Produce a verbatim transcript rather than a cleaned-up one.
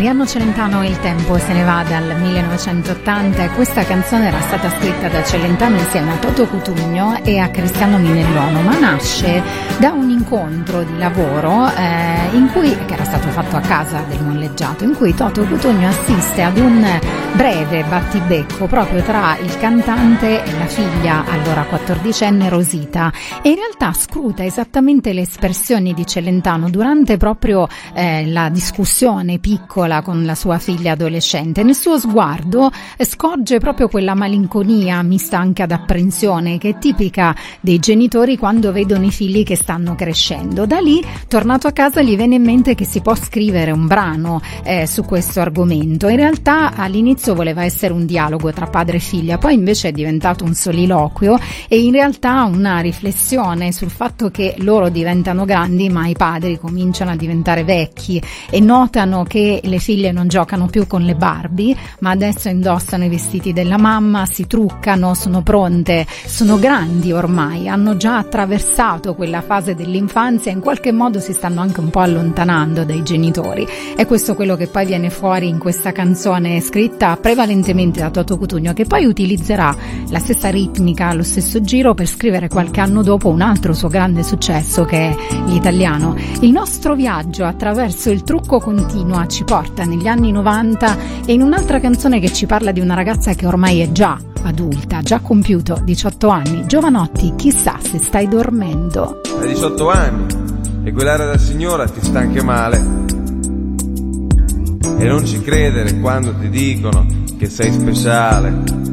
Adriano Celentano, Il tempo se ne va, dal millenovecentottanta, e questa canzone era stata scritta da Celentano insieme a Toto Cutugno e a Cristiano Minellono, ma nasce da un incontro di lavoro eh, in cui, che era stato fatto a casa del molleggiato, in cui Toto Cutugno assiste ad un breve battibecco proprio tra il cantante e la figlia, allora quattordicenne, Rosita, e in realtà scruta esattamente le espressioni di Celentano durante proprio eh, la discussione piccola con la sua figlia adolescente. Nel suo sguardo scorge proprio quella malinconia mista anche ad apprensione che è tipica dei genitori quando vedono i figli che stanno crescendo. Da lì, tornato a casa, gli viene in mente che si può scrivere un brano eh, su questo argomento. In realtà all'inizio voleva essere un dialogo tra padre e figlia, poi invece è diventato un soliloquio e in realtà una riflessione sul fatto che loro diventano grandi ma i padri cominciano a diventare vecchi e notano che le figlie non giocano più con le Barbie, ma adesso indossano i vestiti della mamma, si truccano, sono pronte, sono grandi ormai, hanno già attraversato quella fase dell'infanzia e in qualche modo si stanno anche un po' allontanando dai genitori. È questo quello che poi viene fuori in questa canzone scritta prevalentemente da Toto Cutugno, che poi utilizzerà la stessa ritmica, lo stesso giro per scrivere qualche anno dopo un altro suo grande successo, che è L'Italiano. Il nostro viaggio attraverso il trucco continua ci porta negli anni novanta e in un'altra canzone che ci parla di una ragazza che ormai è già adulta, già compiuto diciotto anni. Giovanotti, chissà se stai dormendo. Hai diciotto anni e quell'aria da signora ti sta anche male, e non ci credere quando ti dicono che sei speciale.